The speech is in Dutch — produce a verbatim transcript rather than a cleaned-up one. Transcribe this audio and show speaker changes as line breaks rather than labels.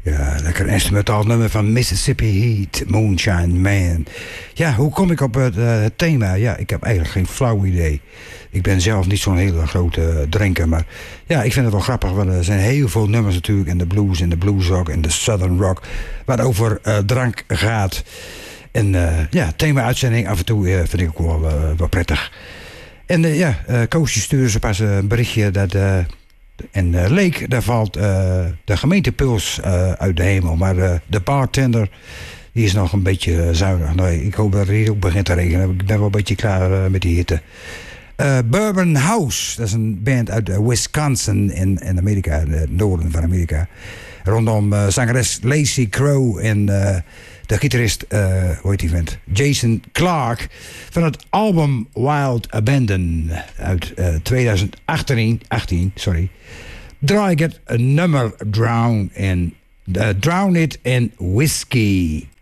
Ja, lekker instrumentaal nummer van Mississippi Heat, Moonshine Man. Ja, hoe kom ik op het, uh, het thema? Ja, ik heb eigenlijk geen flauw idee. Ik ben zelf niet zo'n hele grote drinker, maar ja, ik vind het wel grappig. Want er zijn heel veel nummers natuurlijk in de blues, in de bluesrock, in de southern rock, waar over uh, drank gaat. En uh, ja, thema-uitzending af en toe uh, vind ik ook wel, uh, wel prettig. En uh, ja, uh, Koosje stuurde ze pas een berichtje dat... Uh, En uh, Leek, daar valt uh, de gemeentepuls uh, uit de hemel. Maar uh, de bartender, die is nog een beetje uh, zuinig. Nee, ik hoop dat het hier ook begint te regenen. Ik ben wel een beetje klaar uh, met die hitte. Uh, Bourbon House, dat is een band uit uh, Wisconsin in, in Amerika, in het noorden van Amerika. Rondom uh, zangeres Lacey Crow en uh, de gitarist, uh, hoe heet die vent? Jason Clark. Van het album Wild Abandon uit uh, twintig achttien, achttien, sorry. Draai ik het nummer Drown in, uh, Drown It in Whiskey.